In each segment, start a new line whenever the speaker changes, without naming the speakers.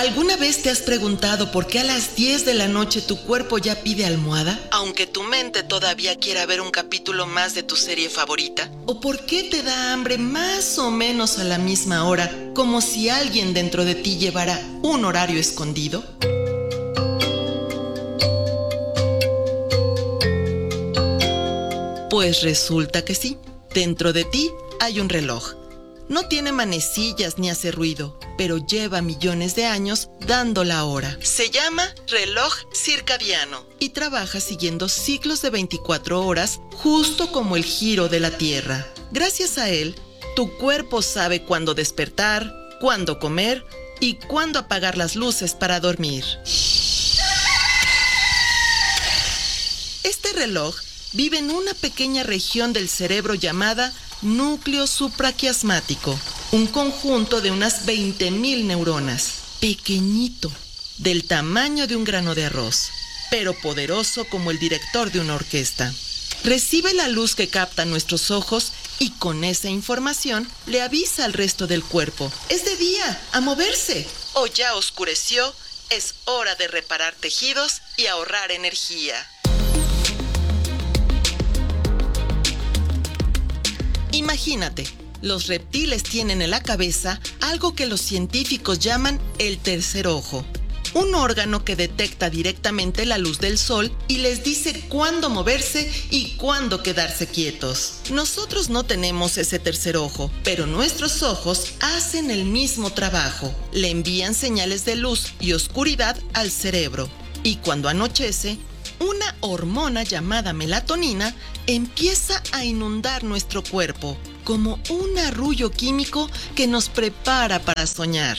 ¿Alguna vez te has preguntado por qué a las 10 de la noche tu cuerpo ya pide almohada, aunque tu mente todavía quiera ver un capítulo más de tu serie favorita? ¿O por qué te da hambre más o menos a la misma hora, como si alguien dentro de ti llevara un horario escondido? Pues resulta que sí, dentro de ti hay un reloj. No tiene manecillas ni hace ruido, pero lleva millones de años dando la hora. Se llama reloj circadiano y trabaja siguiendo ciclos de 24 horas, justo como el giro de la Tierra. Gracias a él, tu cuerpo sabe cuándo despertar, cuándo comer y cuándo apagar las luces para dormir. Este reloj vive en una pequeña región del cerebro llamada núcleo supraquiasmático, un conjunto de unas 20,000 neuronas, pequeñito, del tamaño de un grano de arroz, pero poderoso como el director de una orquesta. Recibe la luz que captan nuestros ojos y con esa información le avisa al resto del cuerpo: es de día, a moverse, o ya oscureció, es hora de reparar tejidos y ahorrar energía. Imagínate, los reptiles tienen en la cabeza algo que los científicos llaman el tercer ojo, un órgano que detecta directamente la luz del sol y les dice cuándo moverse y cuándo quedarse quietos. Nosotros no tenemos ese tercer ojo, pero nuestros ojos hacen el mismo trabajo. Le envían señales de luz y oscuridad al cerebro. Y cuando anochece, una hormona llamada melatonina empieza a inundar nuestro cuerpo, como un arrullo químico que nos prepara para soñar.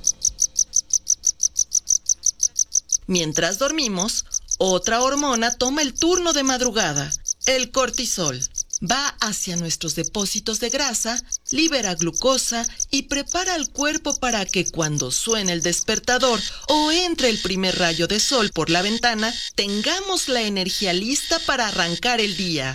Mientras dormimos, otra hormona toma el turno de madrugada, el cortisol. Va hacia nuestros depósitos de grasa, libera glucosa y prepara al cuerpo para que cuando suene el despertador o entre el primer rayo de sol por la ventana, tengamos la energía lista para arrancar el día.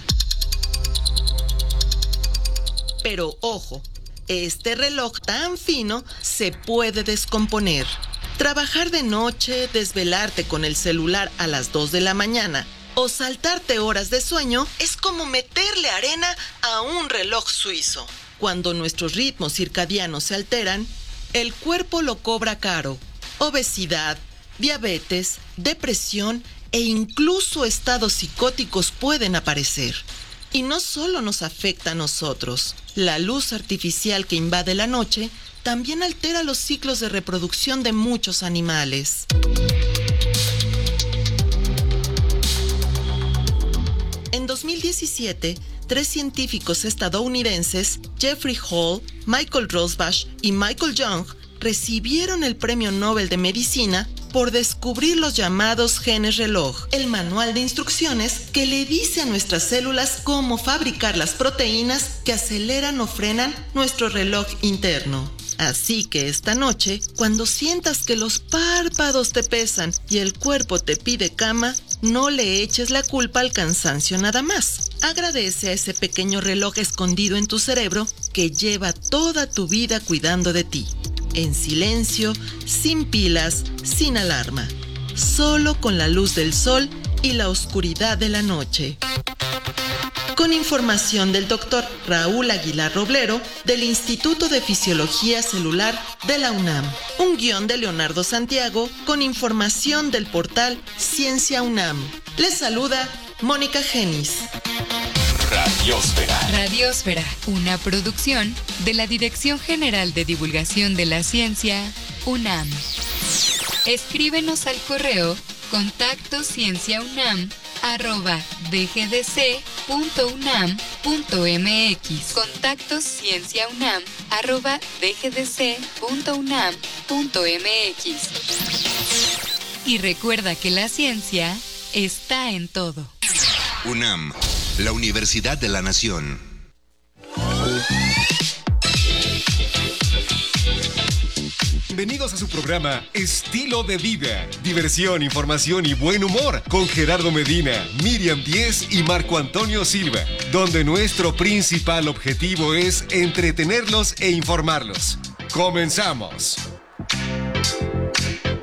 Pero ojo, este reloj tan fino se puede descomponer. Trabajar de noche, desvelarte con el celular a las 2 de la mañana o saltarte horas de sueño es como meterle arena a un reloj suizo. Cuando nuestros ritmos circadianos se alteran, el cuerpo lo cobra caro. Obesidad, diabetes, depresión e incluso estados psicóticos pueden aparecer. Y no solo nos afecta a nosotros. La luz artificial que invade la noche también altera los ciclos de reproducción de muchos animales. En 2017, 3 científicos estadounidenses, Jeffrey Hall, Michael Rosbash y Michael Young, recibieron el Premio Nobel de Medicina por descubrir los llamados genes reloj, el manual de instrucciones que le dice a nuestras células cómo fabricar las proteínas que aceleran o frenan nuestro reloj interno. Así que esta noche, cuando sientas que los párpados te pesan y el cuerpo te pide cama, no le eches la culpa al cansancio nada más. Agradece a ese pequeño reloj escondido en tu cerebro que lleva toda tu vida cuidando de ti. En silencio, sin pilas, sin alarma. Solo con la luz del sol y la oscuridad de la noche. Con información del Dr. Raúl Aguilar Roblero del Instituto de Fisiología Celular de la UNAM. Un guión de Leonardo Santiago con información del portal Ciencia UNAM. Les saluda Mónica Genis.
Radiosfera.
Radiosfera, una producción de la Dirección General de Divulgación de la Ciencia, UNAM. Escríbenos al correo contactoscienciaunam@dgdc.unam.mx. contactoscienciaunam@dgdc.unam.mx. Y recuerda que la ciencia está en todo.
UNAM, la Universidad de la Nación.
Bienvenidos a su programa Estilo de Vida. Diversión, información y buen humor con Gerardo Medina, Miriam Díez y Marco Antonio Silva, donde nuestro principal objetivo es entretenerlos e informarlos. ¡Comenzamos!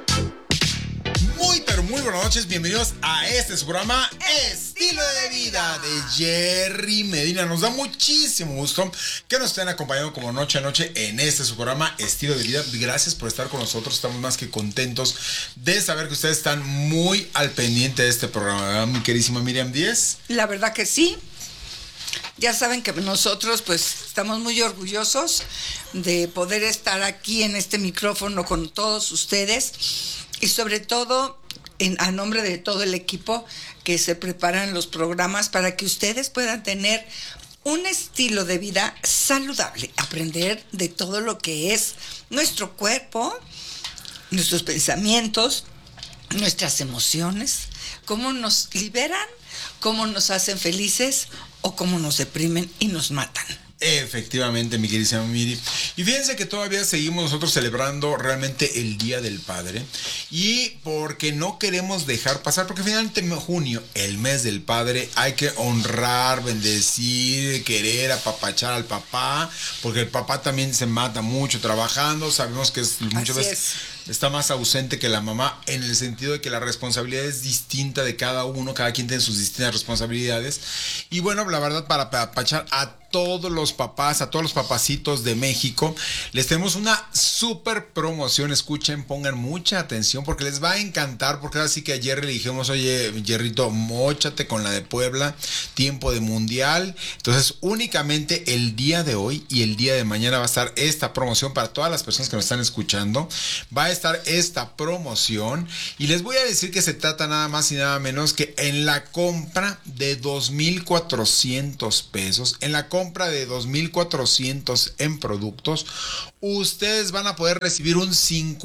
buenas noches, bienvenidos a este su programa Estilo de Vida de Jerry Medina. Nos da muchísimo gusto que nos estén acompañando como noche a noche en este su programa Estilo de Vida. Gracias por estar con nosotros, estamos más que contentos de saber que ustedes están muy al pendiente de este programa, ¿verdad, mi queridísima Miriam Díez?
La verdad que sí. Ya saben que nosotros pues estamos muy orgullosos de poder estar aquí en este micrófono con todos ustedes y sobre todo a nombre de todo el equipo que se preparan los programas para que ustedes puedan tener un estilo de vida saludable, aprender de todo lo que es nuestro cuerpo, nuestros pensamientos, nuestras emociones, cómo nos liberan, cómo nos hacen felices o cómo nos deprimen y nos matan.
Efectivamente, mi queridísima Miri. Y fíjense que todavía seguimos nosotros celebrando realmente el Día del Padre. Y porque no queremos dejar pasar, porque finalmente en junio, el mes del padre, hay que honrar, bendecir, querer, apapachar al papá. Porque el papá también se mata mucho trabajando. Sabemos que muchas veces está más ausente que la mamá, en el sentido de que la responsabilidad es distinta de cada uno. Cada quien tiene sus distintas responsabilidades. Y bueno, la verdad, para apapachar a todos los papás, a todos los papacitos de México, les tenemos una súper promoción. Escuchen, pongan mucha atención porque les va a encantar, porque ahora sí que a Jerry le dijimos, oye, Jerrito, móchate con la de Puebla, tiempo de mundial. Entonces, únicamente el día de hoy y el día de mañana va a estar esta promoción para todas las personas que nos están escuchando. Va a estar esta promoción y les voy a decir que se trata nada más y nada menos que en la compra de 2,400 pesos, en la compra de 2,400 en productos, ustedes van a poder recibir un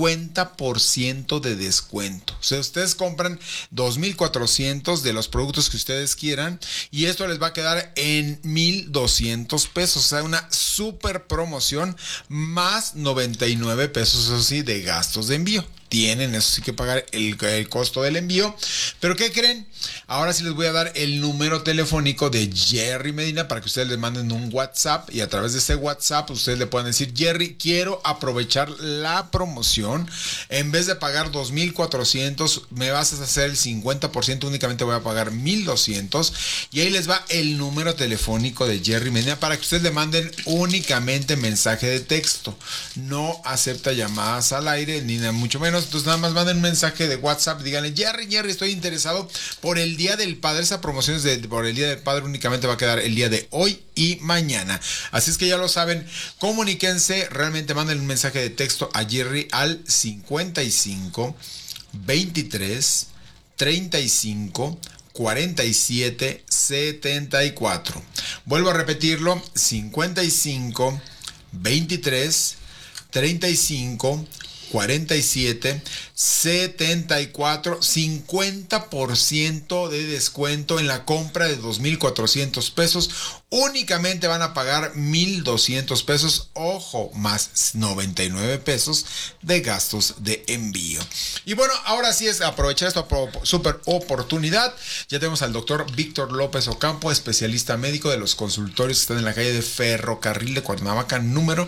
50% de descuento. O sea, ustedes compran 2,400 de los productos que ustedes quieran y esto les va a quedar en 1,200 pesos. O sea, una super promoción más 99 pesos, eso sí, de gastos de envío. Tienen eso sí que pagar el costo del envío. Pero ¿qué creen? Ahora sí les voy a dar el número telefónico de Jerry Medina para que ustedes les manden un WhatsApp y a través de ese WhatsApp ustedes le puedan decir, Jerry, quiero aprovechar la promoción. En vez de pagar 2,400, me vas a hacer el 50%, únicamente voy a pagar 1,200. Y ahí les va el número telefónico de Jerry Medina para que ustedes le manden únicamente mensaje de texto. No acepta llamadas al aire, ni nada, mucho menos. Entonces nada más manden un mensaje de WhatsApp, díganle, Jerry, estoy interesado por el Día del Padre. Esa promoción es por el Día del Padre, únicamente va a quedar el día de hoy y mañana. Así es que ya lo saben, comuníquense, realmente manden un mensaje de texto a Jerry al 55 23 35 47 74. Vuelvo a repetirlo, 55 23 35 47 74, 50% de descuento en la compra de 2,400 pesos. Únicamente van a pagar 1,200 pesos, ojo, más 99 pesos de gastos de envío. Y bueno, ahora sí es aprovechar esta super oportunidad. Ya tenemos al doctor Víctor López Ocampo, especialista médico de los consultorios que están en la calle de Ferrocarril de Cuernavaca, número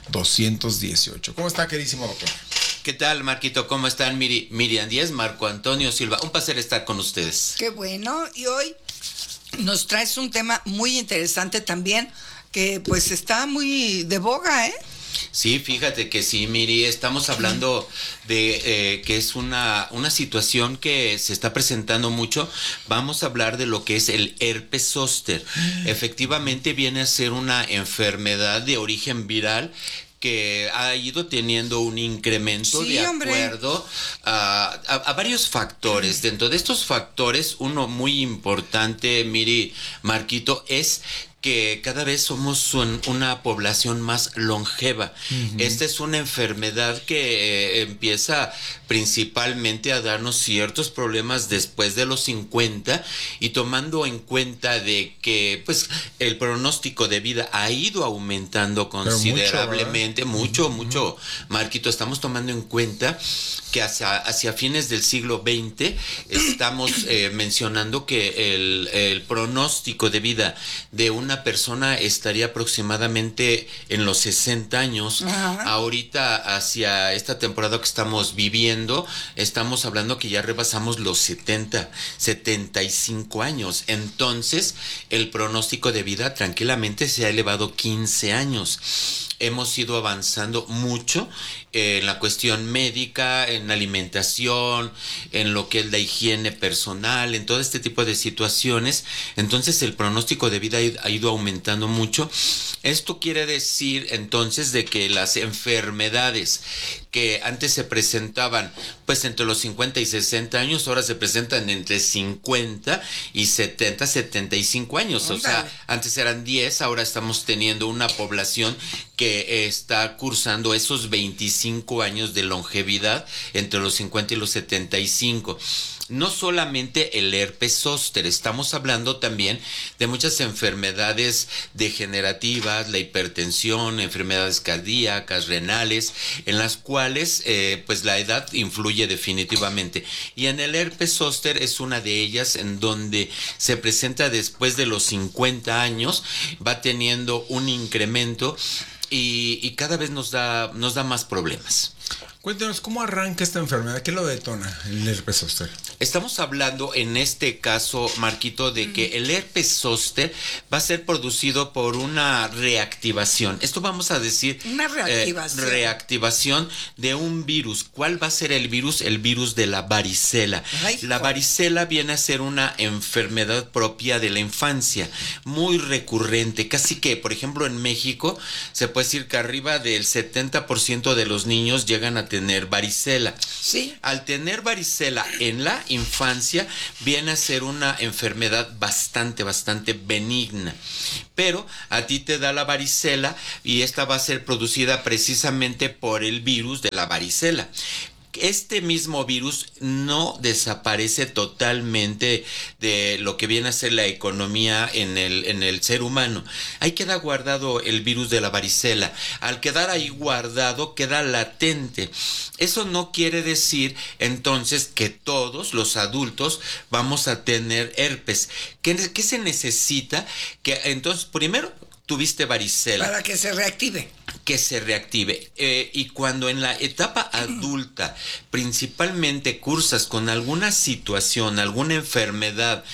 218. ¿Cómo está, queridísimo doctor?
¿Qué tal, Marquito? ¿Cómo están? Miriam Díez, Marco Antonio Silva. Un placer estar con ustedes.
Qué bueno. Y hoy nos traes un tema muy interesante también, que pues está muy de boga, ¿eh?
Sí, fíjate que sí, Miri, estamos hablando de que es una situación que se está presentando mucho. Vamos a hablar de lo que es el herpes zóster. Efectivamente viene a ser una enfermedad de origen viral que ha ido teniendo un incremento de acuerdo a varios factores. Dentro de estos factores, uno muy importante, Miri, Marquito, es que cada vez somos una población más longeva. Uh-huh. Esta es una enfermedad que empieza principalmente a darnos ciertos problemas después de los 50 y tomando en cuenta de que pues el pronóstico de vida ha ido aumentando considerablemente, mucho, Marquito, estamos tomando en cuenta que hacia fines del siglo XX estamos mencionando que el pronóstico de vida de una una persona estaría aproximadamente en los 60 años.
Ajá.
Ahorita, hacia esta temporada que estamos viviendo, estamos hablando que ya rebasamos los 75 años. Entonces, el pronóstico de vida tranquilamente se ha elevado 15 años. Hemos ido avanzando mucho en la cuestión médica, en la alimentación, en lo que es la higiene personal, en todo este tipo de situaciones. Entonces el pronóstico de vida ha ido aumentando mucho. Esto quiere decir entonces de que las enfermedades que antes se presentaban pues entre los 50 y 60 años, ahora se presentan entre 50 y 70, 75 años. O sea, antes eran 10, ahora estamos teniendo una población que está cursando esos 25 años de longevidad entre los 50 y los 75. No solamente el herpes zóster, estamos hablando también de muchas enfermedades degenerativas, la hipertensión, enfermedades cardíacas, renales, en las cuales pues la edad influye definitivamente. Y en el herpes zóster es una de ellas en donde se presenta después de los 50 años, va teniendo un incremento y cada vez nos da más problemas.
Cuéntanos, ¿cómo arranca esta enfermedad? ¿Qué lo detona el herpes zóster?
Estamos hablando en este caso, Marquito, de que el herpes zóster va a ser producido por una reactivación. Esto vamos a decir...
Una reactivación.
Reactivación de un virus. ¿Cuál va a ser el virus? El virus de la varicela.
Ay,
la varicela viene a ser una enfermedad propia de la infancia, muy recurrente. Casi que, por ejemplo, en México, se puede decir que arriba del 70% de los niños llegan a tener varicela.
Sí.
Al tener varicela en la infancia viene a ser una enfermedad bastante benigna, pero a ti te da la varicela y esta va a ser producida precisamente por el virus de la varicela. Este mismo virus no desaparece totalmente de lo que viene a ser la economía en el ser humano. Ahí queda guardado el virus de la varicela. Al quedar ahí guardado, queda latente. Eso no quiere decir entonces que todos los adultos vamos a tener herpes. ¿Qué se necesita? Que entonces, primero, tuviste varicela.
Para que se reactive.
Que se reactive. Y cuando en la etapa adulta principalmente cursas con alguna situación, alguna enfermedad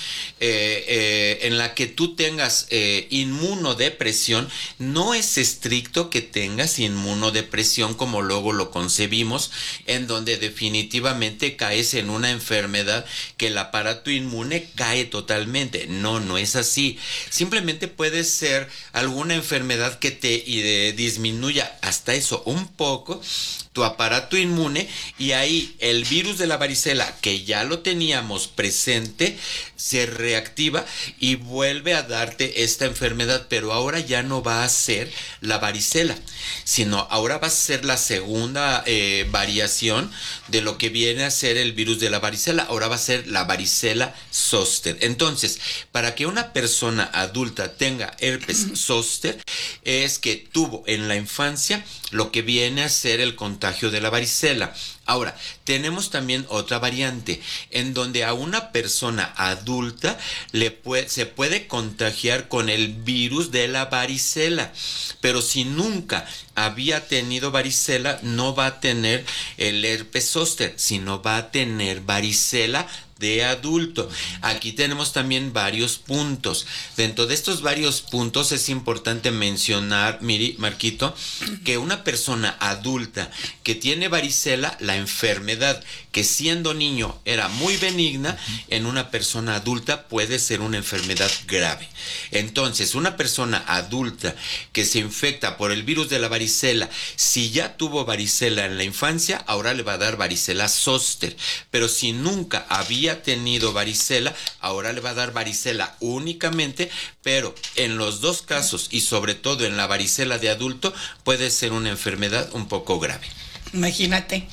en la que tú tengas inmunodepresión, no es estricto que tengas inmunodepresión como luego lo concebimos, en donde definitivamente caes en una enfermedad que el aparato inmune cae totalmente. No es así. Simplemente puede ser alguna enfermedad que te disminuya hasta eso un poco tu aparato inmune, y ahí el virus de la varicela, que ya lo teníamos presente, se reactiva y vuelve a darte esta enfermedad, pero ahora ya no va a ser la varicela, sino ahora va a ser la segunda variación de lo que viene a ser el virus de la varicela. Ahora va a ser la varicela zóster. Entonces, para que una persona adulta tenga herpes zóster, es que tuvo en la infancia lo que viene a ser el contagio de la varicela. Ahora, tenemos también otra variante en donde a una persona adulta se puede contagiar con el virus de la varicela, pero si nunca había tenido varicela, no va a tener el herpes zóster, sino va a tener varicela de adulto. Aquí tenemos también varios puntos. Dentro de estos varios puntos es importante mencionar, Marquito, que una persona adulta que tiene varicela, la enfermedad que siendo niño era muy benigna, en una persona adulta puede ser una enfermedad grave. Entonces, una persona adulta que se infecta por el virus de la varicela, si ya tuvo varicela en la infancia, ahora le va a dar varicela zóster. Pero si nunca había tenido varicela, ahora le va a dar varicela únicamente, pero en los dos casos, y sobre todo en la varicela de adulto, puede ser una enfermedad un poco grave.
Imagínate.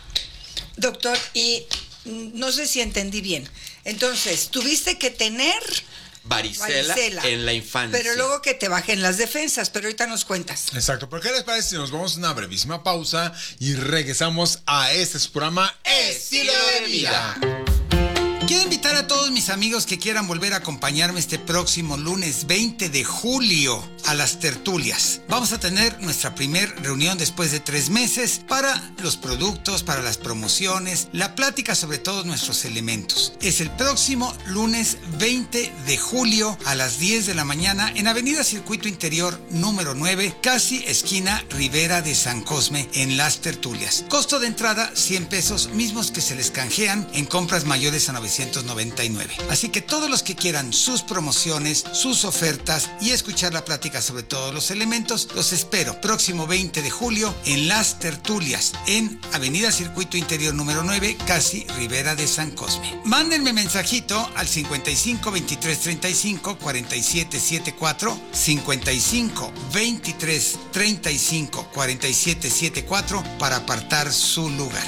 Doctor, y no sé si entendí bien. Entonces, tuviste que tener
varicela en la infancia,
pero luego que te bajen las defensas, pero ahorita nos cuentas.
Exacto, ¿por qué les parece si nos vamos a una brevísima pausa y regresamos a este su programa
Estilo de Vida?
Quiero invitar a todos mis amigos que quieran volver a acompañarme este próximo lunes 20 de julio a las tertulias. Vamos a tener nuestra primer reunión después de 3 meses para los productos, para las promociones, la plática sobre todos nuestros elementos. Es el próximo lunes 20 de julio a las 10 de la mañana en Avenida Circuito Interior número 9, casi esquina Rivera de San Cosme, en las tertulias. Costo de entrada 100 pesos, mismos que se les canjean en compras mayores a 999. Así que todos los que quieran sus promociones, sus ofertas y escuchar la plática sobre todos los elementos, los espero próximo 20 de julio en las tertulias en Avenida Circuito Interior número 9, casi Rivera de San Cosme. Mándenme mensajito al 55 23 35 47 74, 55 23 35 47 74 para apartar su lugar.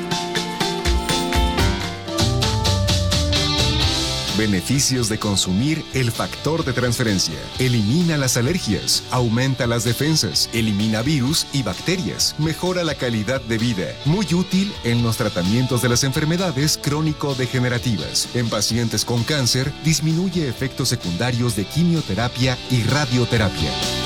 Beneficios de consumir el factor de transferencia. Elimina las alergias, aumenta las defensas, elimina virus y bacterias, mejora la calidad de vida. Muy útil en los tratamientos de las enfermedades crónico-degenerativas. En pacientes con cáncer, disminuye efectos secundarios de quimioterapia y radioterapia.